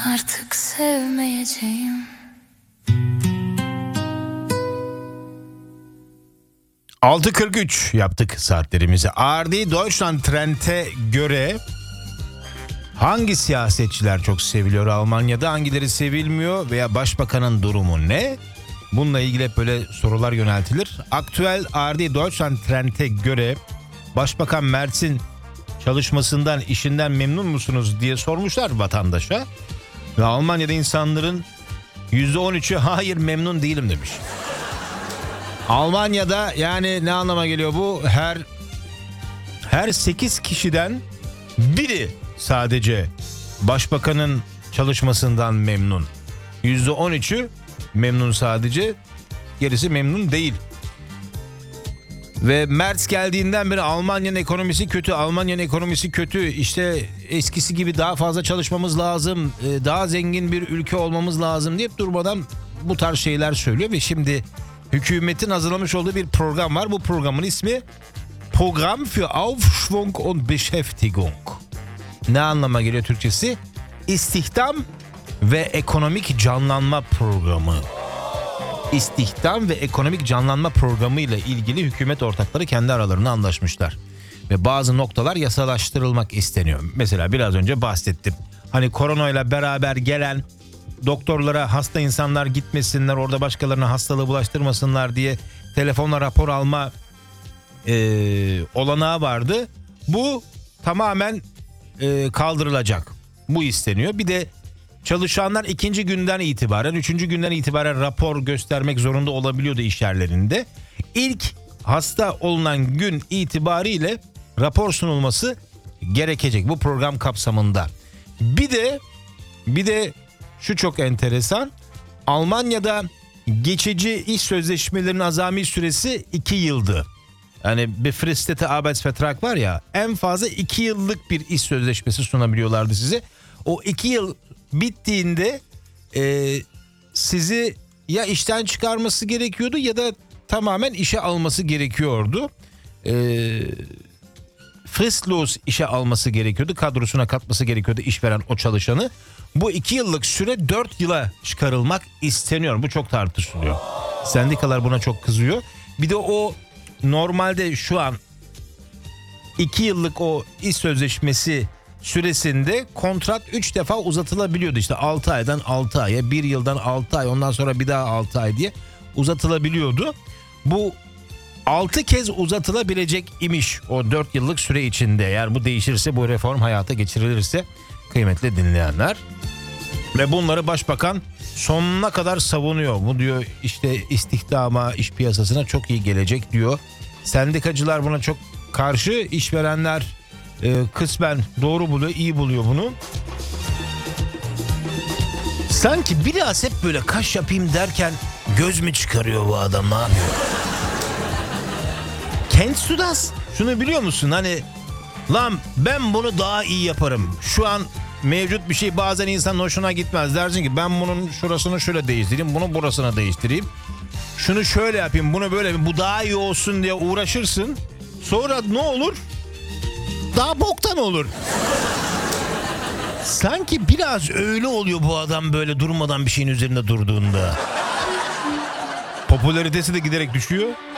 artık sevmeyeceğim. ...6.43 yaptık saatlerimizi. ARD Deutschland Trend'e göre... hangi siyasetçiler çok seviliyor Almanya'da, hangileri sevilmiyor veya başbakanın durumu ne? Bununla ilgili hep böyle sorular yöneltilir. Aktüel ARD Deutschland Trend'e göre Başbakan Merz'in çalışmasından, işinden memnun musunuz diye sormuşlar vatandaşa. Ve Almanya'da insanların %13'ü hayır memnun değilim demiş. Almanya'da yani ne anlama geliyor bu? Her 8 kişiden biri sadece başbakanın çalışmasından memnun. %13'ü memnun sadece, gerisi memnun değil. Ve Merz geldiğinden beri Almanya'nın ekonomisi kötü, Almanya'nın ekonomisi kötü. İşte eskisi gibi daha fazla çalışmamız lazım, daha zengin bir ülke olmamız lazım diye durmadan bu tarz şeyler söylüyor. Ve şimdi hükümetin hazırlamış olduğu bir program var. Bu programın ismi Programm für Aufschwung und Beschäftigung. Ne anlama geliyor Türkçesi? İstihdam ve ekonomik canlanma programı. İstihdam ve ekonomik canlanma programı ile ilgili hükümet ortakları kendi aralarında anlaşmışlar. Ve bazı noktalar yasalaştırılmak isteniyor. Mesela biraz önce bahsettim. Hani koronayla beraber gelen doktorlara hasta insanlar gitmesinler, orada başkalarına hastalığı bulaştırmasınlar diye telefonla rapor alma olanağı vardı. Bu tamamen kaldırılacak. Bu isteniyor. Bir de çalışanlar 2. günden itibaren, 3. günden itibaren rapor göstermek zorunda olabiliyordu iş yerlerinde. İlk hasta olunan gün itibariyle rapor sunulması gerekecek bu program kapsamında. Bir de şu çok enteresan. Almanya'da geçici iş sözleşmelerinin azami süresi 2 yıldı. Yani befristete Arbeitsvertrag var ya, en fazla 2 yıllık bir iş sözleşmesi sunabiliyorlardı size. O 2 yıl bittiğinde sizi ya işten çıkarması gerekiyordu ya da tamamen işe alması gerekiyordu. Fristlos işe alması gerekiyordu. Kadrosuna katması gerekiyordu işveren o çalışanı. Bu 2 yıllık süre 4 yıla çıkarılmak isteniyor. Bu çok tartışılıyor. Sendikalar buna çok kızıyor. Bir de o normalde şu an 2 yıllık o iş sözleşmesi süresinde kontrat 3 defa uzatılabiliyordu. İşte 6 aydan 6 aya, 1 yıldan 6 ay, ondan sonra bir daha 6 ay diye uzatılabiliyordu. Bu 6 kez uzatılabilecek imiş o 4 yıllık süre içinde. Eğer bu değişirse, bu reform hayata geçirilirse kıymetli dinleyenler. Ve bunları başbakan sonuna kadar savunuyor. Bu diyor işte istihdama, iş piyasasına çok iyi gelecek diyor. Sendikacılar buna çok karşı, işverenler kısmen doğru buluyor, iyi buluyor bunu. Sanki biraz hep böyle kaş yapayım derken göz mü çıkarıyor bu adam, ne yapıyor? Kennst du das? Şunu biliyor musun? Hani lan ben bunu daha iyi yaparım. Şu an mevcut bir şey bazen insanın hoşuna gitmez. Dersin ki ben bunun şurasını şöyle değiştireyim, bunu burasına değiştireyim. Şunu şöyle yapayım, bunu böyle yapayım. Bu daha iyi olsun diye uğraşırsın. Sonra ne olur? Daha boktan olur. Sanki biraz öyle oluyor bu adam böyle durmadan bir şeyin üzerinde durduğunda. Popülaritesi de giderek düşüyor.